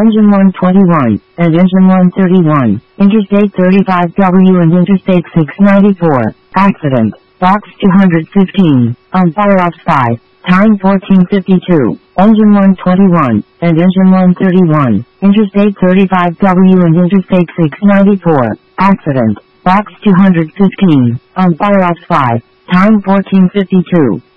Engine 121, and Engine 131, Interstate 35W and Interstate 694, accident, Box 215, on fire off sky, time 14:52, Engine 121, and Engine 131, Interstate 35W and Interstate 694, accident, Box 215, on fire off sky, time 14:52.